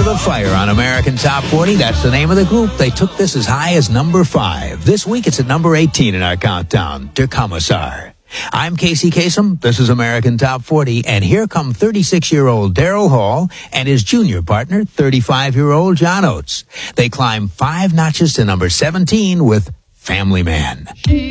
Under the Fire on American Top 40. That's the name of the group. They took this as high as number 5. This week it's at number 18 in our countdown. Der Kommissar. I'm Casey Kasem. This is American Top 40. And here come 36-year-old Daryl Hall and his junior partner, 35-year-old John Oates. They climb 5 notches to number 17 with Family Man.